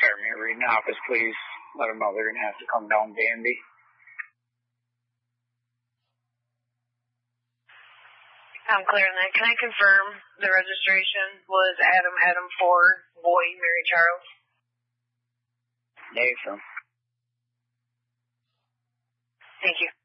Sergeant Reading office, please let them know they're going to have to come down Danby. I'm clear on that. Can I confirm the registration was Adam 4, boy, Mary Charles? Nathan. Thank you.